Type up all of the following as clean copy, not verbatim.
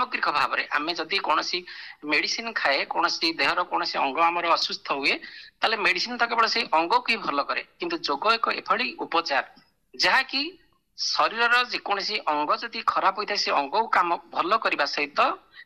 ସାମଗ୍ରିକ ଭାବରେ ଆମେ ଯଦି କୌଣସି ମେଡିସିନ ଖାଏ, କୌଣସି ଦେହର କୌଣସି ଅଙ୍ଗ ଆମର ଅସୁସ୍ଥ ହୁଏ, ତାହେଲେ ମେଡିସିନ ତ କେବଳ ସେଇ ଅଙ୍ଗକୁ ହିଁ ଭଲ କରେ। କିନ୍ତୁ ଯୋଗ ଏକ ଏଭଳି ଉପଚାର ଯାହାକି ଶରୀରର ଯେକୌଣସି ଅଙ୍ଗ ଯଦି ଖରାପ ହୋଇଥାଏ ସେ ଅଙ୍ଗକୁ କାମ ଭଲ କରିବା ସହିତ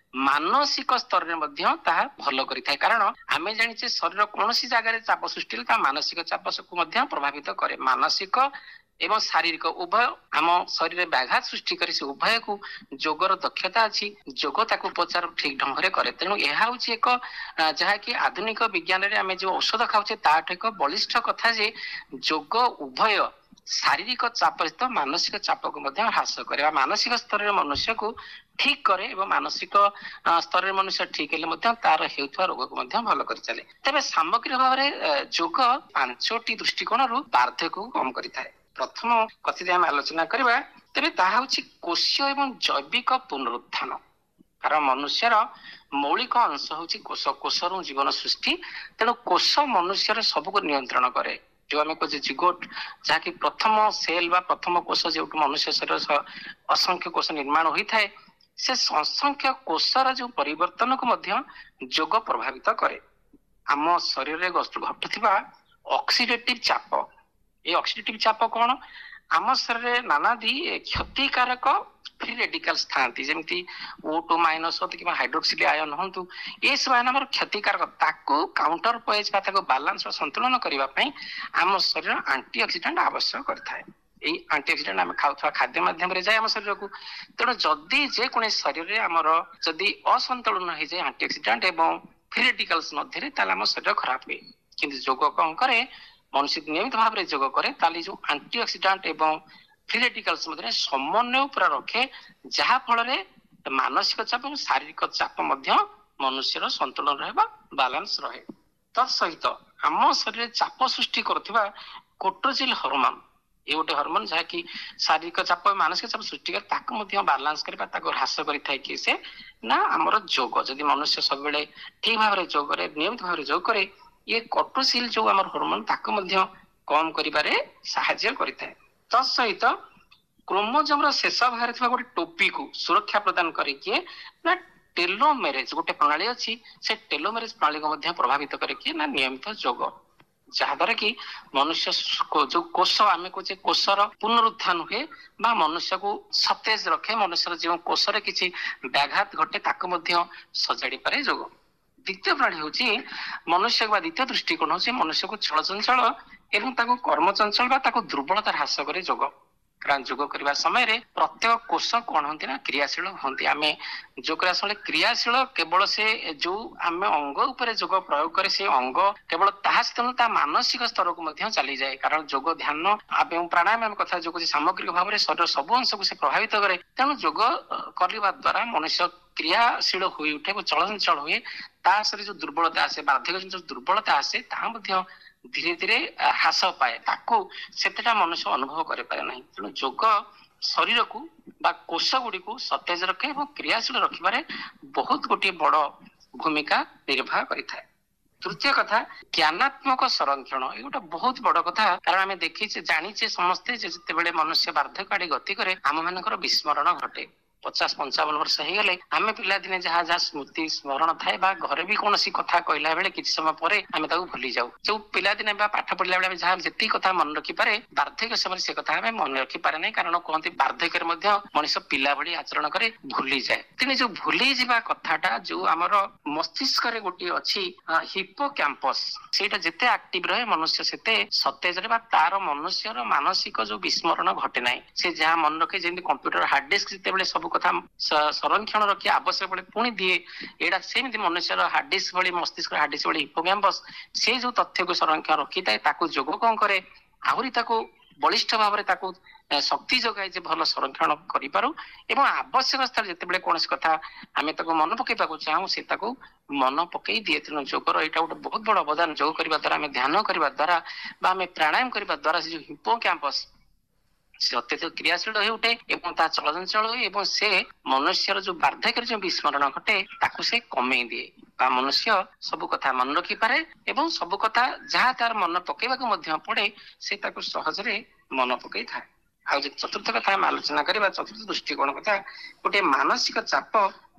ମାନସିକ ସ୍ତରରେ ମଧ୍ୟ ତାହା ଭଲ କରିଥାଏ। କାରଣ ଆମେ ଜାଣିଛେ ଶରୀର କୌଣସି ଜାଗାରେ ଚାପ ସୃଷ୍ଟି ହେଲେ ତା ମାନସିକ ଚାପକୁ ମଧ୍ୟ ପ୍ରଭାବିତ କରେ। ମାନସିକ ଏବଂ ଶାରୀରିକ ଉଭୟ ଆମ ଶରୀରରେ ବ୍ୟାଘାତ ସୃଷ୍ଟି କରି ସେ ଉଭୟକୁ ଯୋଗର ଦକ୍ଷତା ଅଛି, ଯୋଗ ତାକୁ ଉପଚାର ଠିକ ଢଙ୍ଗରେ କରେ। ତେଣୁ ଏହା ହଉଛି ଏକ ଯାହାକି ଆଧୁନିକ ବିଜ୍ଞାନରେ ଆମେ ଯୋଉ ଔଷଧ ଖାଉଛେ ତାଠୁ ଏକ ବଳିଷ୍ଠ କଥା ଯେ ଯୋଗ ଉଭୟ ଶାରୀରିକ ଚାପ ସହିତ ମାନସିକ ଚାପକୁ ମଧ୍ୟ ହ୍ରାସ କରେ ବା ମାନସିକ ସ୍ତରରେ ମନୁଷ୍ୟକୁ ଠିକ କରେ ଏବଂ ମାନସିକ ସ୍ତରରେ ମନୁଷ୍ୟ ଠିକ ହେଲେ ମଧ୍ୟ ତାର ହେଉଥିବା ରୋଗକୁ ମଧ୍ୟ ଭଲ କରି ଚାଲେ। ତେବେ ସାମଗ୍ରିକ ଭାବରେ ଯୋଗ 5ଟି ଦୃଷ୍ଟିକୋଣରୁ ବାର୍ଦ୍ଧକ୍ୟକୁ କମ କରିଥାଏ। ପ୍ରଥମ କଥା ଯଦି ଆମେ ଆଲୋଚନା କରିବା ତେବେ ତାହା ହଉଛି କୋଷୀୟ ଏବଂ ଜୈବିକ ପୁନରୁତ୍ଥାନ। କାରଣ ମନୁଷ୍ୟର ମୌଳିକ ଅଂଶ ହଉଛି କୋଷ, କୋଷରୁ ଜୀବନ ସୃଷ୍ଟି। ତେଣୁ କୋଷ ମନୁଷ୍ୟର ସବୁକୁ ନିୟନ୍ତ୍ରଣ କରେ। ଯୋଉ ଆମେ କହୁଛେ ଜିଗୋଟ, ଯାହାକି ପ୍ରଥମ ସେଲ ବା ପ୍ରଥମ କୋଷ ଯୋଉଠୁ ମନୁଷ୍ୟ ଶରୀର ଅସଂଖ୍ୟ କୋଷ ନିର୍ମାଣ ହୋଇଥାଏ, ସେ ଅସଂଖ୍ୟ କୋଷର ଯୋଉ ପରିବର୍ତ୍ତନକୁ ମଧ୍ୟ ଯୋଗ ପ୍ରଭାବିତ କରେ। ଆମ ଶରୀରରେ ଘଟୁଥିବା ଅକ୍ସିଡେଟିଭ ଚାପ, এই অক্ସିଡେଟିଭ ଚାପ କଣ? ଆମ ଶରୀରରେ ନାନାଦି କ୍ଷତିକାରକ ଫ୍ରି ରେଡିକାଲ୍ସ ଥାନ୍ତି, ଯେମିତି O2 ମାଇନସ ହୁଅନ୍ତୁ କିମ୍ବା ହାଇଡ୍ରୋକ୍ସିଲ ଆୟନ ହୁଅନ୍ତୁ। ଏସବୁ ଆୟନ ଆମର କ୍ଷତିକାରକ, ତାକୁ କାଉଣ୍ଟର ପଏଜ ବା ତାକୁ ବାଲାନ୍ସ ବା ସନ୍ତୁଳନ କରିବା ପାଇଁ ଆମ ଶରୀର ଆଣ୍ଟି ଅକ୍ସିଡେଣ୍ଟ ଆବଶ୍ୟକ କରିଥାଏ। ଏଇ ଆଣ୍ଟି ଅକ୍ସିଡେଣ୍ଟ ଆମେ ଖାଉଥିବା ଖାଦ୍ୟ ମାଧ୍ୟମରେ ଯାଏ ଆମ ଶରୀରକୁ। ତେଣୁ ଯଦି ଯେକୌଣସି ଶରୀରରେ ଆମର ଯଦି ଅସନ୍ତୁଳନ ହେଇଯାଏ ଆଣ୍ଟି ଅକ୍ସିଡେଣ୍ଟ ଏବଂ ଫ୍ରି ରେଡିକାଲ୍ସ ମଧ୍ୟରେ, ତାହେଲେ ଆମ ଶରୀର ଖରାପ ହୁଏ। କିନ୍ତୁ ଯୋଗ କଣ କରେ? ମନୁଷ୍ୟ ନିୟମିତ ଭାବରେ ଯୋଗ କରେ ତାହେଲେ ଯୋଉ ଆଣ୍ଟି ଅକ୍ସିଡେଣ୍ଟ ଏବଂ ଫ୍ରି ରେଡିକାଲ୍ସ ମଧ୍ୟରେ ସମନ୍ୱୟ ପୁରା ରଖେ, ଯାହା ଫଳରେ ମାନସିକ ଚାପ ଏବଂ ଶାରୀରିକ ଚାପ ମଧ୍ୟ ମନୁଷ୍ୟର ସନ୍ତୁଳନ ରହେ ବା ବାଲାନ୍ସ ରହେ। ତତ୍ ସହିତ ଆମ ଶରୀରରେ ଚାପ ସୃଷ୍ଟି କରୁଥିବା କୋର୍ଟିସୋଲ ହରମୋନ, ଏ ଗୋଟେ ହରମୋନ ଯାହାକି ଶାରୀରିକ ଚାପ ମାନସିକ ଚାପ ସୃଷ୍ଟି କରେ, ତାକୁ ମଧ୍ୟ ବାଲାନ୍ସ କରିବା ତାକୁ ହ୍ରାସ କରିଥାଏ କି ସେ ନା ଆମର ଯୋଗ। ଯଦି ମନୁଷ୍ୟ ସବୁବେଳେ ଠିକ ଭାବରେ ଯୋଗ କରେ, ନିୟମିତ ଭାବରେ ଯୋଗ କରେ, ଇଏ କୋର୍ଟିସୋଲ ଯୋଉ ଆମର ହରମୋନ ତାକୁ ମଧ୍ୟ କମ କରିବାରେ ସାହାଯ୍ୟ କରିଥାଏ। ତତ୍ ସହିତ କ୍ରୋମୋଜୋମର ଶେଷ ଭାଗରେ ଥିବା ଗୋଟେ ଟୋପିକୁ ସୁରକ୍ଷା ପ୍ରଦାନ କରେ କିଏ ନା ଟେଲୋମେରେଜ ଗୋଟେ ପ୍ରଣାଳୀ ଅଛି। ସେ ଟେଲୋମେରେଜ ପ୍ରଣାଳୀକୁ ମଧ୍ୟ ପ୍ରଭାବିତ କରେ କିଏ ନା ନିୟମିତ ଯୋଗ। ଯାହା ଦ୍ୱାରା କି ମନୁଷ୍ୟ ଯୋଉ କୋଷ ଆମେ କହୁଛେ କୋଷର ପୁନରୁତ୍ଥାନ ହୁଏ ବା ମନୁଷ୍ୟକୁ ସତେଜ ରଖେ। ମନୁଷ୍ୟର ଯେଉଁ କୋଷରେ କିଛି ବ୍ୟାଘାତ ଘଟେ ତାକୁ ମଧ୍ୟ ସଜାଡି ପାରେ ଯୋଗ। ଦ୍ୱିତୀୟ ପ୍ରଣାଳୀ ହଉଛି ମନୁଷ୍ୟ ବା ଦ୍ୱିତୀୟ ଦୃଷ୍ଟିକୋଣ ହଉଛି ମନୁଷ୍ୟକୁ ଚଳଚଞ୍ଚଳ ଏବଂ ତାକୁ କର୍ମଚଞ୍ଚଳ ବା ତାକୁ ଦୁର୍ବଳତା ହ୍ରାସ କରେ ଯୋଗ। କାରଣ ଯୋଗ କରିବା ସମୟରେ ପ୍ରତ୍ୟେକ କୋଷ କଣ ହୁଅନ୍ତି ନା କ୍ରିୟାଶୀଳ ହୁଅନ୍ତି। ଆମେ ଯୋଗ କରିବା ସମୟରେ କ୍ରିୟାଶୀଳ କେବଳ ସେ ଯୋଉ ଆମେ ଅଙ୍ଗ ଉପରେ ଯୋଗ ପ୍ରୟୋଗ କରେ ସେ ଅଙ୍ଗ କେବଳ ତାହା ସହିତ ତା ମାନସିକ ସ୍ତରକୁ ମଧ୍ୟ ଚାଲିଯାଏ। କାରଣ ଯୋଗ ଧ୍ୟାନ ଏବଂ ପ୍ରାଣାୟାମ ଆମେ କଥା ଯୋଗ ସାମଗ୍ରିକ ଭାବରେ ଶରୀର ସବୁ ଅଂଶକୁ ସେ ପ୍ରଭାବିତ କରେ। ତେଣୁ ଯୋଗ କରିବା ଦ୍ଵାରା ମନୁଷ୍ୟ କ୍ରିୟାଶୀଳ ହୋଇ ଉଠେ ଏବଂ ଚଳଚଞ୍ଚଳ ହୁଏ। ତା ସହିତ ଯୋଉ ଦୁର୍ବଳତା ଆସେ, ବାର୍ଦ୍ଧକ୍ୟ ଯୋଉ ଦୁର୍ବଳତା ଆସେ, ତାହା ମଧ୍ୟ ଧୀରେ ଧୀରେ ହ୍ରାସ ପାଏ, ତାକୁ ସେତେଟା ମନୁଷ୍ୟ ଅନୁଭବ କରିପାରେ ନାହିଁ। ତେଣୁ ଯୋଗ ଶରୀରକୁ ବା କୋଷ ଗୁଡିକୁ ସତେଜ ରଖେ ଏବଂ କ୍ରିୟାଶୀଳ ରଖିବାରେ ବହୁତ ଗୋଟିଏ ବଡ ଭୂମିକା ନିର୍ବାହ କରିଥାଏ। ତୃତୀୟ କଥା ଜ୍ଞାନାତ୍ମକ ସଂରକ୍ଷଣ, ଏ ଗୋଟେ ବହୁତ ବଡ କଥା। କାରଣ ଆମେ ଦେଖିଛେ ଜାଣିଛେ ସମସ୍ତେ ଯେ ଯେତେବେଳେ ମନୁଷ୍ୟ ବାର୍ଦ୍ଧକ୍ୟ ଆଡେ ଗତି କରେ ଆମ ମାନଙ୍କର ବିସ୍ମରଣ ଘଟେ। 50-55 ବର୍ଷ ହେଇଗଲେ ଆମେ ପିଲାଦିନେ ଯାହା ଯାହା ସ୍ମୃତି ସ୍ମରଣ ଥାଏ ବା ଘରେ ବି କୌଣସି କଥା କହିଲା ବେଳେ କିଛି ସମୟ ପରେ ଆମେ ତାକୁ ଭୁଲି ଯାଉ। ଯୋଉ ପିଲାଦିନେ ବା ପାଠ ପଢିଲା ବେଳେ ଆମେ ଯାହା ଯେତିକି କଥା ମନେ ରଖିପାରେ ବାର୍ଦ୍ଧକ୍ୟ ସମୟରେ ସେ କଥା ଆମେ ମନେ ରଖିପାରେ ନାହିଁ। କାରଣ କୁହନ୍ତି ବାର୍ଦ୍ଧକ୍ୟରେ ମଧ୍ୟ ମଣିଷ ପିଲା ଭଳି ଆଚରଣ କରି ଭୁଲିଯାଏ। ତେଣୁ ଯୋଉ ଭୁଲି ଯିବା କଥାଟା ଯୋଉ ଆମର ମସ୍ତିଷ୍କରେ ଗୋଟିଏ ଅଛି ହିପୋକ୍ୟାମ୍ପସ, ସେଇଟା ଯେତେ ଆକ୍ଟିଭ ରହେ ମନୁଷ୍ୟ ସେତେ ସତେଜ ରହେ ବା ତାର ମନୁଷ୍ୟର ମାନସିକ ଯୋଉ ବିସ୍ମରଣ ଘଟେ ନାହିଁ। ସେ ଯାହା ମନେ ରଖେ, ଯେମିତି କମ୍ପ୍ୟୁଟର ହାର୍ଡ ଡିସ୍କ ଯେତେବେଳେ ସବୁ କଥା ସଂରକ୍ଷଣ ରଖି ଆବଶ୍ୟକ ବେଳେ ପୁଣି ଦିଏ, ଏଇଟା ସେମିତି ମନୁଷ୍ୟର ହାର୍ଡ ଡିସ୍କ ଭଳି ମସ୍ତିଷ୍କ ହାର୍ଡ ଡିସ୍କ ଭଳି ହିପୋକ୍ୟାମ୍ପସ ସେ ଯୋଉ ତଥ୍ୟକୁ ସଂରକ୍ଷଣ ରଖିଥାଏ ତାକୁ ଯୋଗ କଣ କରେ ଆହୁରି ତାକୁ ବଳିଷ୍ଠ ଭାବରେ ତାକୁ ଶକ୍ତି ଯୋଗାଏ ଯେ ଭଲ ସଂରକ୍ଷଣ କରିପାରୁ ଏବଂ ଆବଶ୍ୟକ ସ୍ଥଳେ ଯେତେବେଳେ କୌଣସି କଥା ଆମେ ତାକୁ ମନେ ପକେଇବାକୁ ଚାହୁଁ ସେ ତାକୁ ମନ ପକେଇ ଦିଏ। ତେଣୁ ଯୋଗର ଏଇଟା ଗୋଟେ ବହୁତ ବଡ ଅବଦାନ। ଯୋଗ କରିବା ଦ୍ୱାରା ଆମେ ଧ୍ୟାନ କରିବା ଦ୍ୱାରା ବା ଆମେ ପ୍ରାଣାୟାମ କରିବା ଦ୍ୱାରା ସେ ଯୋଉ ହିପୋକ୍ୟାମ୍ପସ ସେ ଅତ୍ୟଧିକ କ୍ରିୟାଶୀଳ ହୋଇ ଉଠେ ଏବଂ ତା ଚଳଚଞ୍ଚଳ ହୁଏ ଏବଂ ସେ ମନୁଷ୍ୟର ଯୋଉ ବାର୍ଦ୍ଧକ୍ୟରେ ଯୋଉ ବିସ୍ମରଣ ଘଟେ ତାକୁ ସେ କମେଇ ଦିଏ ବା ମନୁଷ୍ୟ ସବୁ କଥା ମନେ ରଖିପାରେ ଏବଂ ସବୁ କଥା ଯାହା ତାର ମନେ ପକେଇବାକୁ ମଧ୍ୟ ପଡେ ସେ ତାକୁ ସହଜରେ ମନେ ପକେଇଥାଏ। ଆଉ ଯଦି ଚତୁର୍ଥ କଥା ଆମେ ଆଲୋଚନା କରିବା, ଚତୁର୍ଥ ଦୃଷ୍ଟିକୋଣ କଥା, ଗୋଟେ ମାନସିକ ଚାପ